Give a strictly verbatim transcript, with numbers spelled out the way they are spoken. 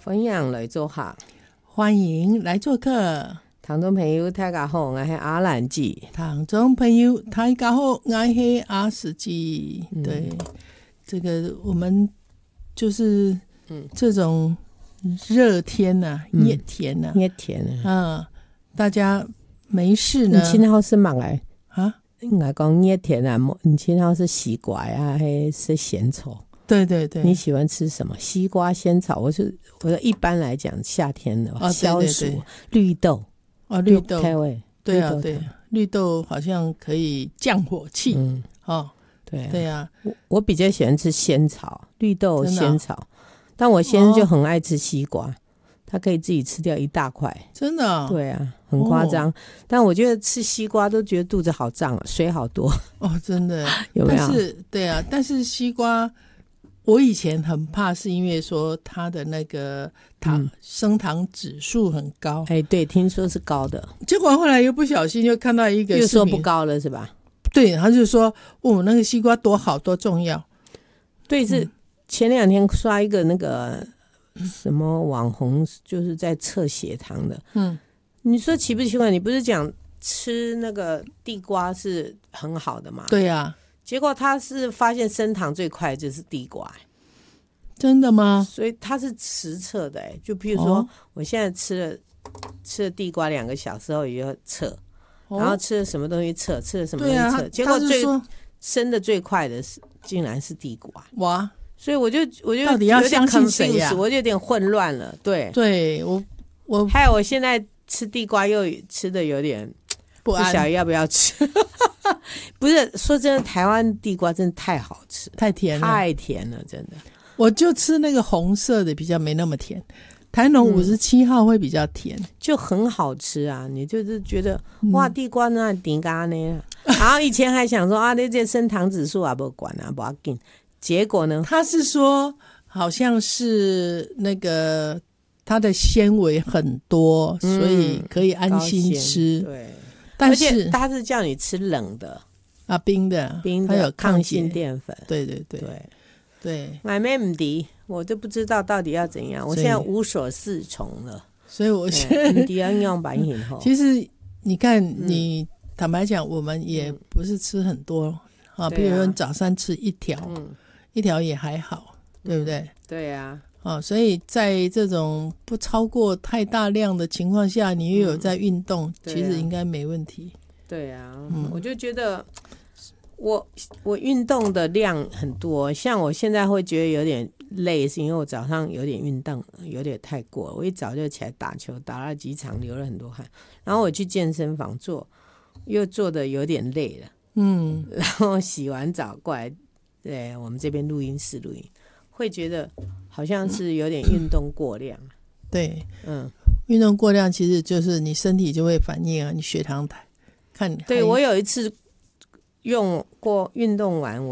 欢迎来做客， 欢迎来做客。 听众朋友大家好，我是阿兰姐。 听众朋友大家好，我是阿史记、嗯、对，这个我们就是这种热天啊、嗯、热天啊热天啊、 嗯、大家没事呢。 你今天是忙来啊？ 应该讲热天啊，你今天是西瓜啊，还是仙草？ 对对对， 你喜欢吃什么？西瓜、仙草。我是我一般来讲，夏天的哦， 消暑， 对对对， 绿豆哦，绿豆，对啊，对，绿豆好像可以降火气。嗯，哦， 对啊， 对啊。 我我比较喜欢吃仙草，绿豆、仙草，哦、但我先生就很爱吃西瓜。哦，他可以自己吃掉一大块， 真的、哦？ 对啊，很夸张、哦。但我觉得吃西瓜都觉得肚子好胀啊，水好多哦，真的有没有？ 但是对啊，但是西瓜，我以前很怕，是因为说它的那个糖、嗯、升糖指数很高。 哎，对，听说是高的， 结果后来又不小心又看到一个又说不高了，是吧？ 对，他就说哦，那个西瓜多好多重要。 对，是前两天刷一个那个。什么网红就是在测血糖的，嗯，你说奇不奇怪？你不是讲吃那个地瓜是很好的吗？ 对啊， 结果他是发现升糖最快就是地瓜， 真的吗？ 所以他是实测的，就比如说、哦、我现在吃了吃了地瓜两个小时后也要测、哦，然后吃了什么东西测，吃了什么东西测， 啊、 结果最升的最快的是竟然是地瓜， 哇！ 所以我就我就到底要相信谁呀、啊？ 我就有点混乱了。对对，我我还有我现在吃地瓜又吃的有点不安， 不晓得要不要吃。不是说真的，台湾地瓜真的太好吃， 太甜了， 太甜了，真的。 我就吃那个红色的，比较没那么甜。台农五十七号会比较甜、嗯， 就很好吃啊！你就是觉得、嗯、哇，地瓜那顶嘎呢？然后以前还想说啊，那这升糖指数啊，不管啊，不要紧。结果呢？ 他是说好像是那个它的纤维很多、嗯，所以可以安心吃。 对， 但是而且他是叫你吃冷的啊，冰的， 冰的， 它有抗性淀粉。 对对对对对， 买没唔敌，我都不知道到底要怎样。我现在无所适从了， 所以我现在唔敌要用白饮后。 其实你看，你、嗯、坦白讲，我们也不是吃很多、嗯、啊，比如说你早上吃一条。嗯，一条也还好，对不对？嗯、 对呀、 啊哦，所以在这种不超过太大量的情况下，你又有在运动、嗯啊，其实应该没问题。 对呀、啊嗯，我就觉得我我运动的量很多，像我现在会觉得有点累，是因为我早上有点运动，有点太过，我一早就起来打球，打了几场，流了很多汗，然后我去健身房做，又做的有点累了，嗯，然后洗完澡过来。对，我们这边录音室录音，会觉得好像是有点运动过量。 对，嗯，运动过量其实就是你身体就会反应啊，你血糖看。 对，我有一次用过运动完。